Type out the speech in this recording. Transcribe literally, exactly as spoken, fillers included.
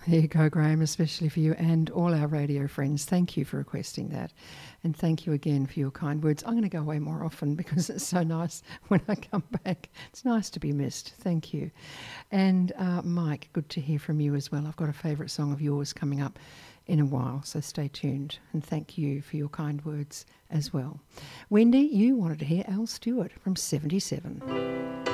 There you go, Graham, especially for you and all our radio friends. Thank you for requesting that. And thank you again for your kind words. I'm going to go away more often because it's so nice when I come back. It's nice to be missed. Thank you. And uh, Mike, good to hear from you as well. I've got a favourite song of yours coming up in a while, so stay tuned. And thank you for your kind words as well. Wendy, you wanted to hear Al Stewart from seventy-seven.